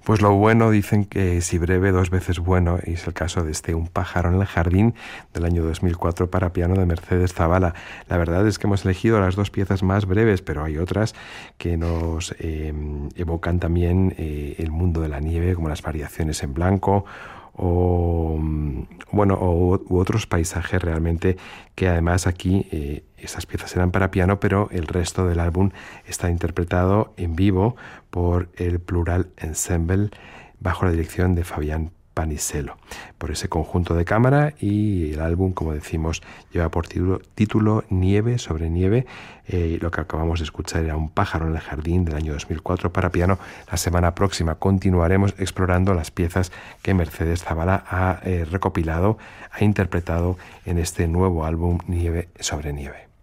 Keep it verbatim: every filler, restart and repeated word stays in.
Pues lo bueno, dicen que si breve, dos veces bueno, y es el caso de este Un pájaro en el jardín del año dos mil cuatro para piano de Mercedes Zavala. La verdad es que hemos elegido las dos piezas más breves, pero hay otras que nos eh, evocan también eh, el mundo de la nieve, como las variaciones en blanco, o bueno, o, u otros paisajes realmente que además aquí eh, estas piezas eran para piano, pero el resto del álbum está interpretado en vivo por el Plural Ensemble bajo la dirección de Fabián Paniselo, por ese conjunto de cámara, y el álbum, como decimos, lleva por título, título Nieve sobre Nieve. Eh, lo que acabamos de escuchar era Un pájaro en el jardín del año dos mil cuatro para piano. La semana próxima continuaremos explorando las piezas que Mercedes Zavala ha eh, recopilado, ha interpretado en este nuevo álbum Nieve sobre Nieve.